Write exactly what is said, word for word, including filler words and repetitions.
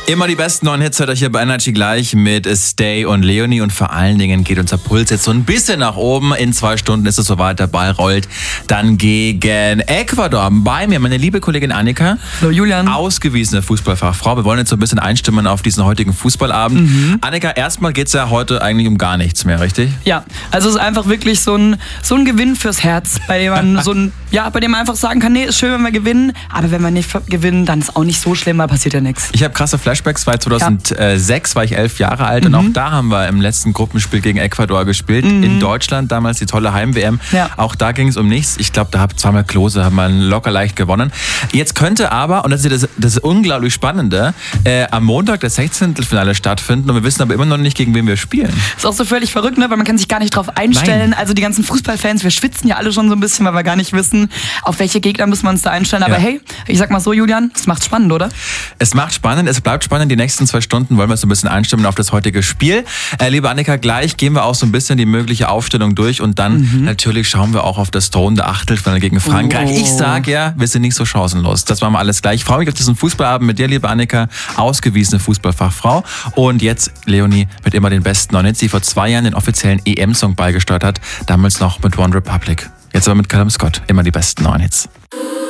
Immer die besten neuen Hits hört euch hier bei Energy gleich mit Stay und Leonie. Und vor allen Dingen geht unser Puls jetzt so ein bisschen nach oben. In zwei Stunden ist es soweit, der Ball rollt dann gegen Ecuador. Bei mir meine liebe Kollegin Annika. Hallo Julian. Ausgewiesene Fußballfachfrau. Wir wollen jetzt so ein bisschen einstimmen auf diesen heutigen Fußballabend. Mhm. Annika, erstmal geht es ja heute eigentlich um gar nichts mehr, richtig? Ja, also es ist einfach wirklich so ein, so ein Gewinn fürs Herz, bei dem man so ein, ja, bei dem man einfach sagen kann, nee, ist schön, wenn wir gewinnen, aber wenn wir nicht gewinnen, dann ist auch nicht so schlimm, weil passiert ja nichts. Ich habe krasse Flashbacks, weil zweitausendsechs ja. war ich elf Jahre alt mhm. und auch da haben wir im letzten Gruppenspiel gegen Ecuador gespielt, mhm. in Deutschland, damals die tolle Heim-W M. Ja. Auch da ging es um nichts. Ich glaube, da hat zweimal Klose, haben wir locker leicht gewonnen. Jetzt könnte aber, und das ist das, das ist unglaublich Spannende, äh, am Montag das Sechzehntelfinale stattfinden und wir wissen aber immer noch nicht, gegen wen wir spielen. Das ist auch so völlig verrückt, ne? Weil man kann sich gar nicht drauf einstellen. Nein. Also die ganzen Fußballfans, wir schwitzen ja alle schon so ein bisschen, weil wir gar nicht wissen, auf welche Gegner müssen wir uns da einstellen. Aber ja. hey, ich sag mal so, Julian, es macht spannend, oder? Es macht spannend, es bleibt spannend. Die nächsten zwei Stunden wollen wir so ein bisschen einstimmen auf das heutige Spiel. Äh, liebe Annika, gleich gehen wir auch so ein bisschen die mögliche Aufstellung durch und dann mhm. natürlich schauen wir auch auf das drohende Achtelfinale gegen Frankreich. Oh. Ich sag ja, wir sind nicht so chancenlos. Das machen wir alles gleich. Ich freue mich auf diesen Fußballabend mit dir, liebe Annika, ausgewiesene Fußballfachfrau. Und jetzt Leonie mit immer den besten neuen Hits, die vor zwei Jahren den offiziellen E M-Song beigesteuert hat. Damals noch mit One Republic. Jetzt aber mit Callum Scott. Immer die besten neuen Hits.